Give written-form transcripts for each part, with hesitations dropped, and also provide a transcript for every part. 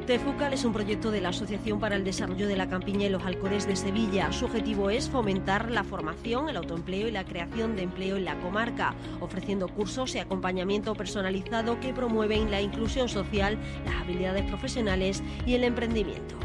TEFUCAL es un proyecto de la Asociación para el Desarrollo de la Campiña y los Alcores de Sevilla. Su objetivo es fomentar la formación, el autoempleo y la creación de empleo en la comarca, ofreciendo cursos y acompañamiento personalizado que promueven la inclusión social, las habilidades profesionales y el emprendimiento.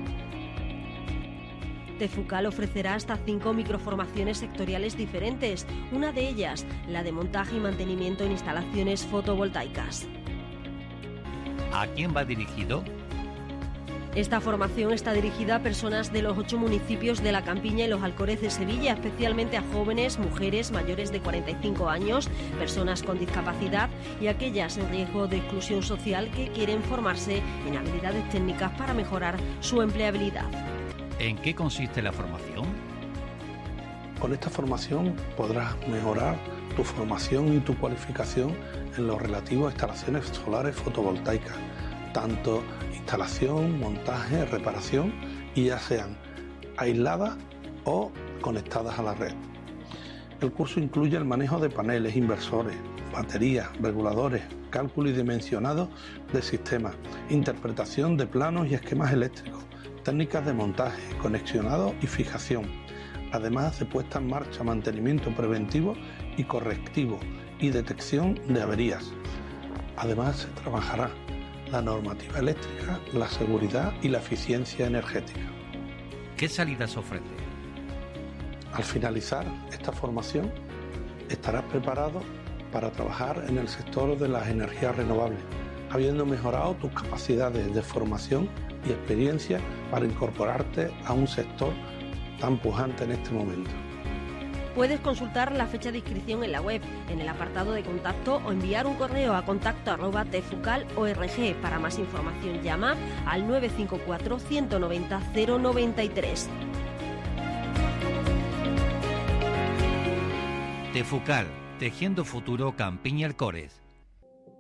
TEFUCAL ofrecerá hasta 5 microformaciones sectoriales diferentes, una de ellas la de montaje y mantenimiento en instalaciones fotovoltaicas. ¿A quién va dirigido? Esta formación está dirigida a personas de los 8 municipios de la Campiña y los Alcores de Sevilla, especialmente a jóvenes, mujeres mayores de 45 años, personas con discapacidad y aquellas en riesgo de exclusión social que quieren formarse en habilidades técnicas para mejorar su empleabilidad. ¿En qué consiste la formación? Con esta formación podrás mejorar tu formación y tu cualificación en lo relativo a instalaciones solares fotovoltaicas, tanto instalación, montaje, reparación, y ya sean aisladas o conectadas a la red. El curso incluye el manejo de paneles, inversores, baterías, reguladores, cálculo y dimensionado de sistemas, interpretación de planos y esquemas eléctricos, técnicas de montaje, conexionado y fijación, además de puesta en marcha, mantenimiento preventivo y correctivo y detección de averías. Además se trabajará la normativa eléctrica, la seguridad y la eficiencia energética. ¿Qué salidas ofrece? Al finalizar esta formación, estarás preparado para trabajar en el sector de las energías renovables, habiendo mejorado tus capacidades de formación y experiencia para incorporarte a un sector tan pujante en este momento. Puedes consultar la fecha de inscripción en la web, en el apartado de contacto o enviar un correo a contacto@tefucal.org. Para más información llama al 954 190 093. TEFUCAL, Tejiendo Futuro Campiña Alcores.